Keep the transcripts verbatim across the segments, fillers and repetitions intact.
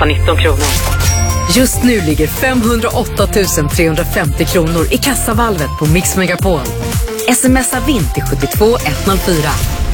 kostar nitton kronor. Just nu ligger femhundraåtta tusen trehundrafemtio kronor i kassavalvet på Mix Megapol. Smsa vinn till sju två ett noll fyra.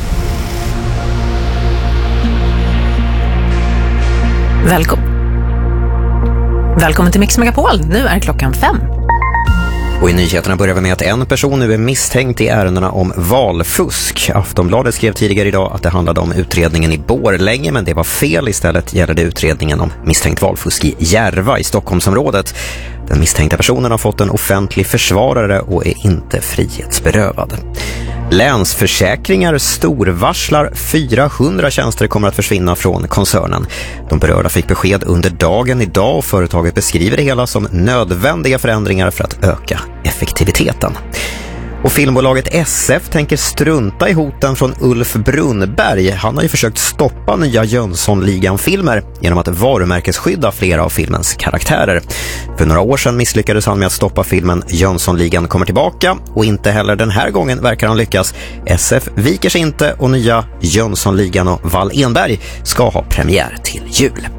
Välkommen. Välkommen till Mix Megapol. Nu är klockan fem. Och i nyheterna börjar vi med att en person nu är misstänkt i ärendena om valfusk. Aftonbladet skrev tidigare idag att det handlade om utredningen i Borlänge, men det var fel. Istället gäller det utredningen om misstänkt valfusk i Järva i Stockholmsområdet. Den misstänkta personen har fått en offentlig försvarare och är inte frihetsberövad. Länsförsäkringar storvarslar fyrahundra tjänster kommer att försvinna från koncernen. De berörda fick besked under dagen idag och företaget beskriver det hela som nödvändiga förändringar för att öka effektiviteten. Och filmbolaget S F tänker strunta i hoten från Ulf Brunnberg. Han har ju försökt stoppa nya Jönssonligan-filmer genom att varumärkesskydda flera av filmens karaktärer. För några år sedan misslyckades han med att stoppa filmen Jönssonligan kommer tillbaka, och inte heller den här gången verkar han lyckas. S F viker sig inte och nya Jönssonligan och Wall Enberg ska ha premiär till jul.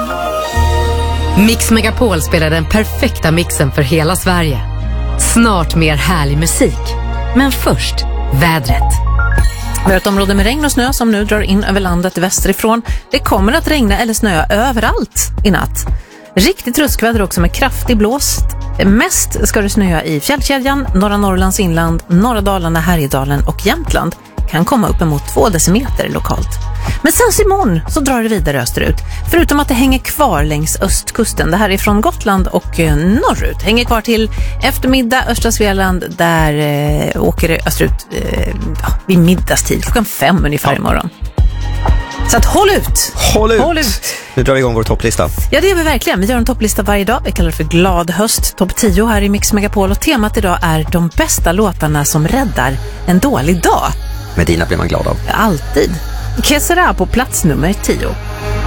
Mix Megapol spelar den perfekta mixen för hela Sverige. Snart mer härlig musik. Men först, vädret. Vi har ett område med regn och snö som nu drar in över landet västerifrån. Det kommer att regna eller snöa överallt i natt. Riktigt ruskväder också med kraftig blåst. Mest ska det snöa i fjällkedjan, norra Norrlands inland, norra Dalarna, Härjedalen och Jämtland. Kan komma upp emot två decimeter lokalt. Men sen imorgon så drar det vidare österut. Förutom att det hänger kvar längs östkusten. Det här är från Gotland och norrut. Hänger kvar till eftermiddag östra Svealand. Där eh, åker det österut eh, ja, vid middagstid. Klockan fem ungefär ja. imorgon. Så att håll ut. Håll ut. Håll ut. Nu drar vi igång vår topplista. Ja, det gör vi verkligen. Vi gör en topplista varje dag. Vi kallar det för Glad höst. Topp tio här i Mix Megapol. Och temat idag är de bästa låtarna som räddar en dålig dag. Med dina blir man glad av. Alltid. Que sera på plats nummer tio.